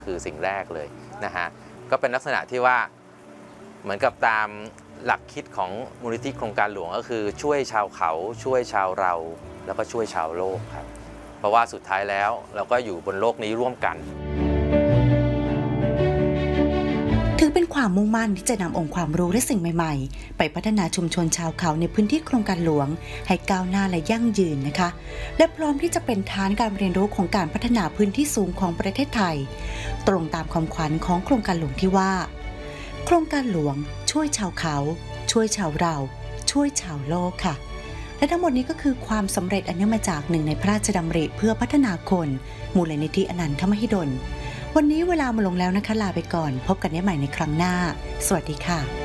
คือสิ่งแรกเลยนะฮะก็เป็นลักษณะที่ว่าเหมือนกับตามหลักคิดของมูลนิธิโครงการหลวงก็คือช่วยชาวเขาช่วยชาวเราแล้วก็ช่วยชาวโลกครับเพราะว่าสุดท้ายแล้วเราก็อยู่บนโลกนี้ร่วมกันถือเป็นความมุ่งมั่นที่จะนำองค์ความรู้และสิ่งใหม่ๆไปพัฒนาชุมชนชาวเขาในพื้นที่โครงการหลวงให้ก้าวหน้าและยั่งยืนนะคะและพร้อมที่จะเป็นฐานการเรียนรู้ของการพัฒนาพื้นที่สูงของประเทศไทยตรงตามคำขวัญของโครงการหลวงที่ว่าโครงการหลวงช่วยชาวเขาช่วยชาวเราช่วยชาวโลกค่ะและทั้งหมดนี้ก็คือความสำเร็จอันเนื่องมาจากหนึ่งในพระราชดำริเพื่อพัฒนาคนมูลนิธิอนันทมหิดลวันนี้เวลามาลงแล้วนะคะลาไปก่อนพบกันได้ใหม่ในครั้งหน้าสวัสดีค่ะ